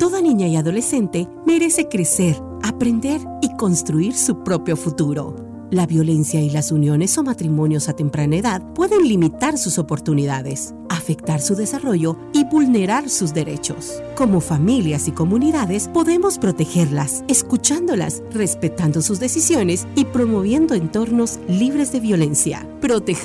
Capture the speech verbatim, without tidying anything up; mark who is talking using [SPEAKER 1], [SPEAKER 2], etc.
[SPEAKER 1] Toda niña y adolescente merece crecer, aprender y construir su propio futuro. La violencia y las uniones o matrimonios a temprana edad pueden limitar sus oportunidades, afectar su desarrollo y vulnerar sus derechos. Como familias y comunidades podemos protegerlas, escuchándolas, respetando sus decisiones y promoviendo entornos libres de violencia. Proteger